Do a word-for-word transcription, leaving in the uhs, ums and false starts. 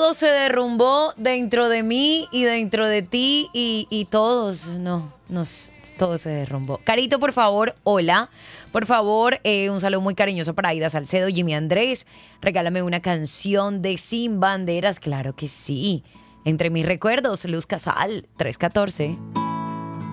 todo se derrumbó dentro de mí y dentro de ti y, y todos, no, nos, todo se derrumbó. Carito, por favor, hola. Por favor, eh, un saludo muy cariñoso para Aida Salcedo, Jimmy Andrés. Regálame una canción de Sin Banderas, claro que sí. Entre mis recuerdos, Luz Casal, tres catorce.